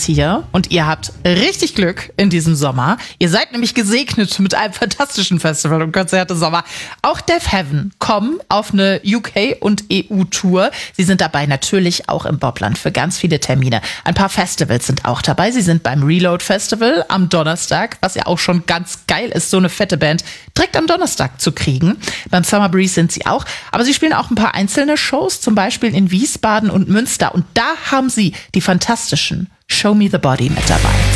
ist hier und ihr habt richtig Glück in diesem Sommer. Ihr seid nämlich gesegnet mit einem fantastischen Festival und Konzert im Sommer. Auch Deafheaven kommen auf eine UK- und EU-Tour. Sie sind dabei natürlich auch im Bobland für ganz viele Termine. Ein paar Festivals sind auch dabei. Sie sind beim Reload Festival am Donnerstag, was ja auch schon ganz geil ist, so eine fette Band direkt am Donnerstag zu kriegen. Beim Summer Breeze sind sie auch. Aber sie spielen auch ein paar einzelne Shows, zum Beispiel in Wiesbaden und Münster. Und da haben sie die fantastischen Show Me the Body mit dabei.